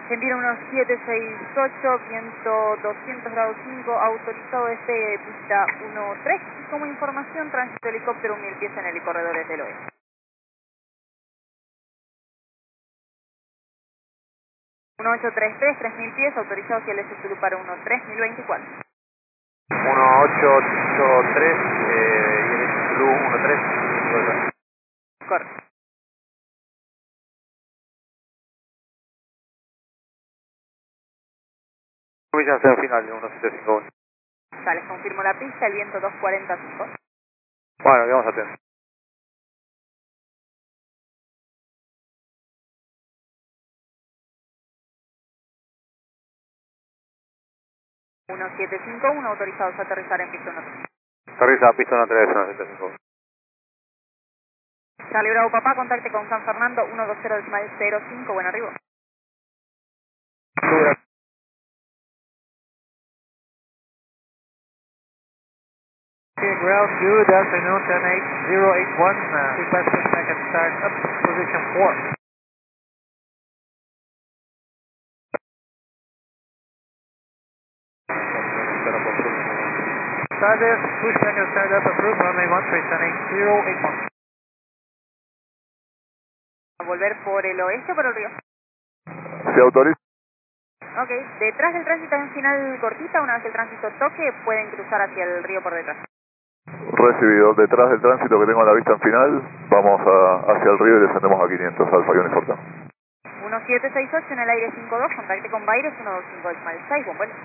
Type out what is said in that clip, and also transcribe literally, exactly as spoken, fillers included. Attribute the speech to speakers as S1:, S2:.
S1: Argentina uno siete seis ocho, viento doscientos grados cinco, autorizado desde pista uno tres. Y como información, tránsito helicóptero mil pies en el corredor desde el oeste. uno ocho tres tres, tres mil pies, autorizado hacia el S Zulu para uno tres mil veinticuatro.
S2: uno ocho ocho tres eh, y el S Zulu uno tres.
S1: Correcto.
S2: Ubicación final de uno siete cinco uno.
S1: Ya les confirmo la pista, el viento dos cuarenta y cinco.
S2: Bueno, quedamos atentos.
S1: uno siete cinco uno, autorizados a aterrizar en pista uno tres.
S2: Aterriza pista uno tres, uno siete cinco uno.
S1: Charlie Bravo Papá, contacte con San Fernando uno dos cero cero cinco, buen arribo.
S3: Okay, ground good afternoon, ten eight zero eight one, uh, requesting second start up, position four. Status, push second start up, approved, runway one three, ten eight zero eight one.
S1: ¿A volver por el oeste o por el río?
S2: Se autoriza.
S1: Ok, detrás del tránsito hay un final cortita, una vez el tránsito toque, pueden cruzar hacia el río por detrás.
S2: Recibido. Detrás del tránsito que tengo a la vista en final, vamos a, hacia el río y descendemos a quinientos, Alfa y Uniforme.
S1: uno siete seis ocho en el aire cinco dos, contacte con Baires uno dos cinco seis, buen vuelo.